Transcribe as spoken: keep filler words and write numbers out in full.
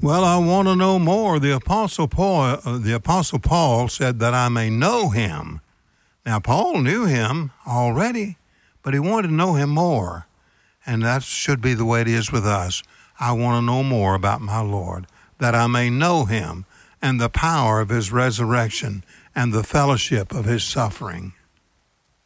Well, I want to know more. The Apostle Paul, uh, the Apostle Paul said that I may know him. Now, Paul knew him already, but he wanted to know him more. And that should be the way it is with us. I want to know more about my Lord, that I may know him and the power of his resurrection and the fellowship of his suffering.